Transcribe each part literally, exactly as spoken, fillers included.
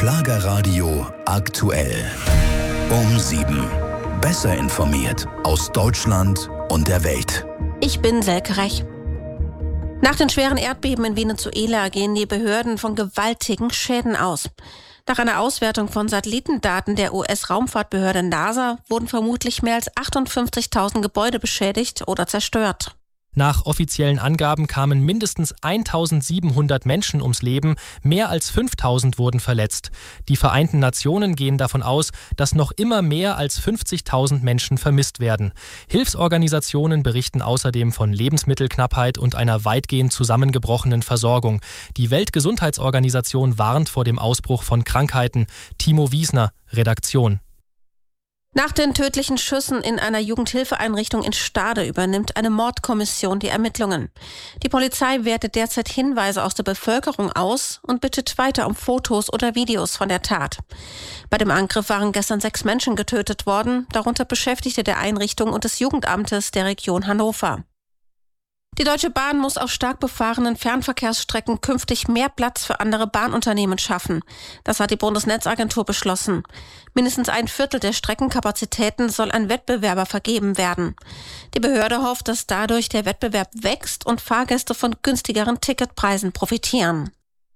Schlagerradio aktuell. Um sieben. Besser informiert aus Deutschland und der Welt. Ich bin Selke Rech. Nach den schweren Erdbeben in Venezuela gehen die Behörden von gewaltigen Schäden aus. Nach einer Auswertung von Satellitendaten der U S-Raumfahrtbehörde NASA wurden vermutlich mehr als achtundfünfzigtausend Gebäude beschädigt oder zerstört. Nach offiziellen Angaben kamen mindestens eintausendsiebenhundert Menschen ums Leben, mehr als fünftausend wurden verletzt. Die Vereinten Nationen gehen davon aus, dass noch immer mehr als fünfzigtausend Menschen vermisst werden. Hilfsorganisationen berichten außerdem von Lebensmittelknappheit und einer weitgehend zusammengebrochenen Versorgung. Die Weltgesundheitsorganisation warnt vor dem Ausbruch von Krankheiten. Timo Wiesner, Redaktion. Nach den tödlichen Schüssen in einer Jugendhilfeeinrichtung in Stade übernimmt eine Mordkommission die Ermittlungen. Die Polizei wertet derzeit Hinweise aus der Bevölkerung aus und bittet weiter um Fotos oder Videos von der Tat. Bei dem Angriff waren gestern sechs Menschen getötet worden, darunter Beschäftigte der Einrichtung und des Jugendamtes der Region Hannover. Die Deutsche Bahn muss auf stark befahrenen Fernverkehrsstrecken künftig mehr Platz für andere Bahnunternehmen schaffen. Das hat die Bundesnetzagentur beschlossen. Mindestens ein Viertel der Streckenkapazitäten soll an Wettbewerber vergeben werden. Die Behörde hofft, dass dadurch der Wettbewerb wächst und Fahrgäste von günstigeren Ticketpreisen profitieren.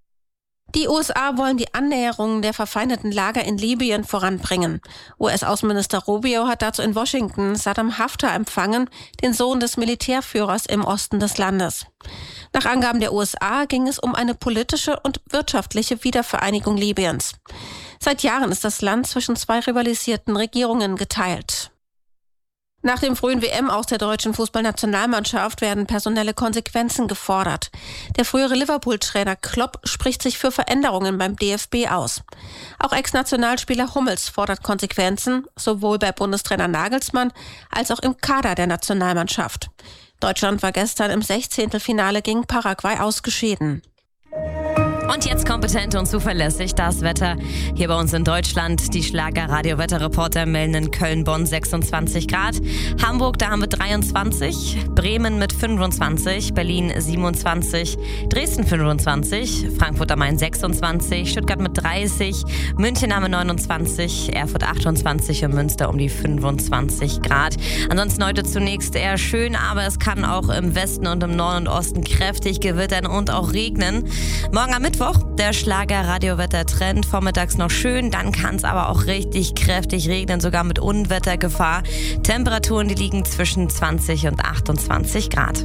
Die U S A wollen die Annäherung der verfeindeten Lager in Libyen voranbringen. U S-Außenminister Rubio hat dazu in Washington Saddam Haftar empfangen, den Sohn des Militärführers im Osten des Landes. Nach Angaben der U S A ging es um eine politische und wirtschaftliche Wiedervereinigung Libyens. Seit Jahren ist das Land zwischen zwei rivalisierten Regierungen geteilt. Nach dem frühen W M aus der deutschen Fußballnationalmannschaft werden personelle Konsequenzen gefordert. Der frühere Liverpool-Trainer Klopp spricht sich für Veränderungen beim D F B aus. Auch Ex-Nationalspieler Hummels fordert Konsequenzen, sowohl bei Bundestrainer Nagelsmann als auch im Kader der Nationalmannschaft. Deutschland war gestern im Sechzehntelfinale gegen Paraguay ausgeschieden. Und jetzt kompetent und zuverlässig das Wetter hier bei uns in Deutschland. Die Schlager-Radio-Wetterreporter melden in Köln, Bonn sechsundzwanzig Grad. Hamburg, da haben wir dreiundzwanzig. Bremen mit fünfundzwanzig. Berlin siebenundzwanzig. Dresden fünfundzwanzig. Frankfurt am Main sechsundzwanzig. Stuttgart mit dreißig. München haben wir neunundzwanzig. Erfurt achtundzwanzig und Münster um die fünfundzwanzig Grad. Ansonsten heute zunächst eher schön, aber es kann auch im Westen und im Norden und Osten kräftig gewittern und auch regnen. Morgen am Mittwoch der Schlager-Radio-Wetter-Trend. Vormittags noch schön, dann kann es aber auch richtig kräftig regnen, sogar mit Unwettergefahr. Temperaturen, die liegen zwischen zwanzig und achtundzwanzig Grad.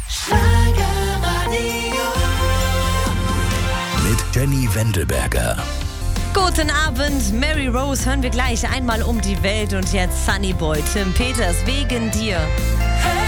Mit Jenny Wendelberger. Guten Abend, Mary Rose hören wir gleich einmal um die Welt und jetzt Sunny Boy, Tim Peters, wegen dir.